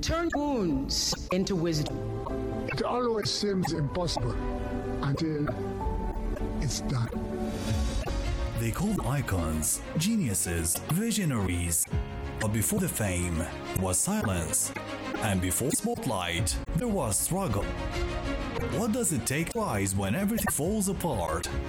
turn wounds into wisdom. It always seems impossible until it's done. They called icons, geniuses, visionaries. But before the fame was silence. And before spotlight, there was struggle. What does it take to rise when everything falls apart?